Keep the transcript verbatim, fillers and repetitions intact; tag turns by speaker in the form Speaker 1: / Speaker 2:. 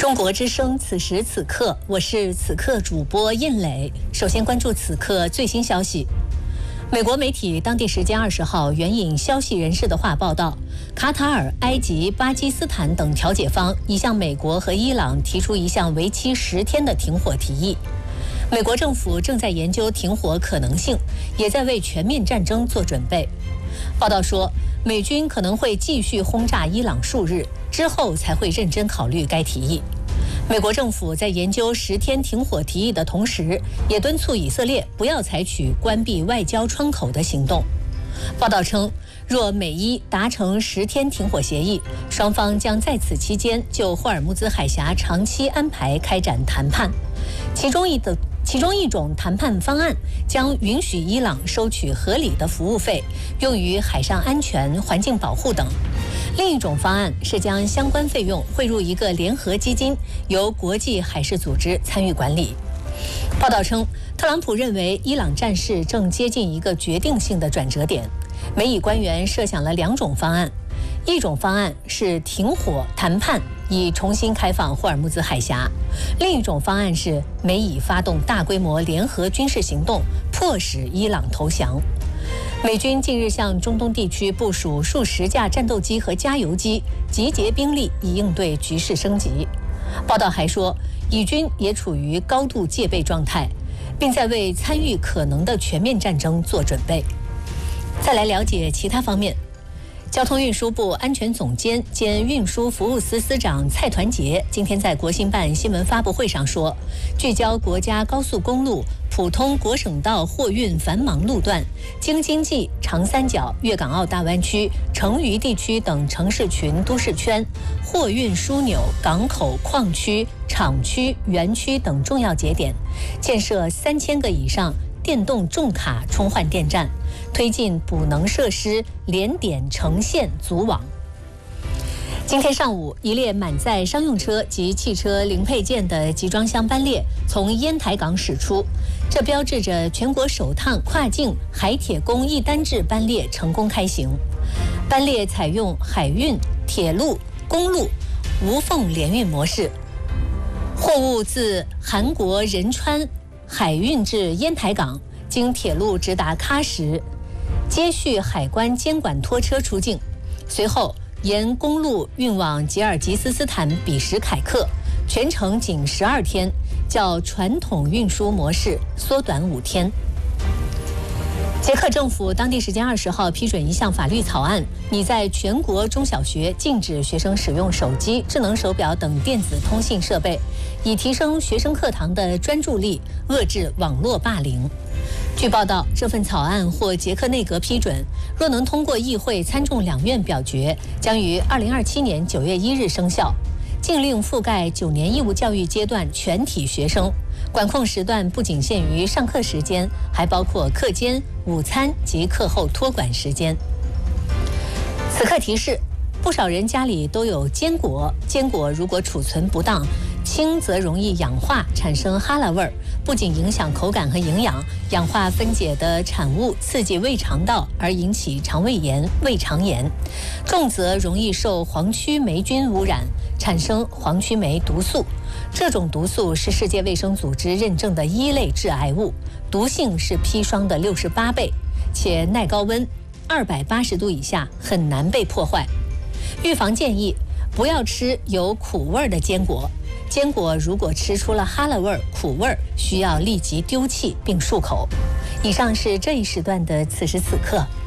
Speaker 1: 中国之声，此时此刻，我是此刻主播印磊。首先关注此刻最新消息。美国媒体当地时间二十号援引消息人士的话报道，卡塔尔、埃及、巴基斯坦等调解方已向美国和伊朗提出一项为期十天的停火提议。美国政府正在研究停火可能性，也在为全面战争做准备。报道说，美军可能会继续轰炸伊朗数日，之后才会认真考虑该提议。美国政府在研究十天停火提议的同时，也敦促以色列不要采取关闭外交窗口的行动。报道称，若美伊达成十天停火协议，双方将在此期间就霍尔木兹海峡长期安排开展谈判。其中一的其中一种谈判方案将允许伊朗收取合理的服务费，用于海上安全、环境保护等。另一种方案是将相关费用汇入一个联合基金，由国际海事组织参与管理。报道称，特朗普认为伊朗战事正接近一个决定性的转折点。美以官员设想了两种方案，一种方案是停火谈判，以重新开放霍尔木兹海峡；另一种方案是美以发动大规模联合军事行动，迫使伊朗投降。美军近日向中东地区部署数十架战斗机和加油机，集结兵力以应对局势升级。报道还说，以军也处于高度戒备状态，并在为参与可能的全面战争做准备。再来了解其他方面。交通运输部安全总监兼运输服务司司长蔡团结今天在国新办新闻发布会上说，聚焦国家高速公路、普通国省道货运繁忙路段、京津冀、长三角、粤港澳大湾区、成渝地区等城市群、都市圈、货运枢纽、港口、矿区、厂区、园区等重要节点，建设三千个以上电动重卡充换电站，推进补能设施联点成线组网。今天上午，一列满载商用车及汽车零配件的集装箱班列从烟台港驶出，这标志着全国首趟跨境海铁公一单制班列成功开行。班列采用海运、铁路、公路无缝联运模式，货物自韩国仁川海运至烟台港，经铁路直达喀什，接续海关监管拖车出境，随后沿公路运往吉尔吉斯斯坦比什凯克，全程仅十二天，较传统运输模式缩短五天。捷克政府当地时间二十号批准一项法律草案，拟在全国中小学禁止学生使用手机、智能手表等电子通信设备，以提升学生课堂的专注力，遏制网络霸凌。据报道，这份草案获捷克内阁批准，若能通过议会参众两院表决，将于二零二七年九月一日生效。禁令覆盖九年义务教育阶段全体学生，管控时段不仅限于上课时间，还包括课间、午餐及课后托管时间。此刻提示，不少人家里都有坚果，坚果如果储存不当，轻则容易氧化，产生哈喇味儿，不仅影响口感和营养，氧化分解的产物刺激胃肠道，而引起肠胃炎、胃肠炎；重则容易受黄曲霉菌污染，产生黄曲霉毒素。这种毒素是世界卫生组织认证的一类致癌物，毒性是砒霜的六十八倍，且耐高温，二百八十度以下很难被破坏。预防建议，不要吃有苦味的坚果。坚果如果吃出了哈喇味儿、苦味儿，需要立即丢弃并漱口。以上是这一时段的此时此刻。